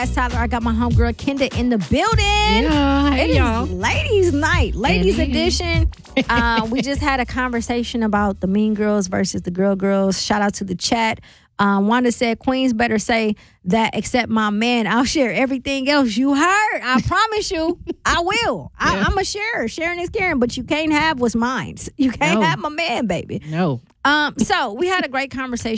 That's Tyler. I got my homegirl Kenda in the building. Yeah, hey, It y'all. is ladies' night, ladies It is. edition. We just had a conversation about the mean girls versus the girls. Shout out to the chat. Wanda said, Queens better say that except my man. I'll share everything else. You heard. I promise you. I will. I'm a sharer. Sharing is caring, but you can't have what's mine. You can't No. have my man, baby. No. So we had a great conversation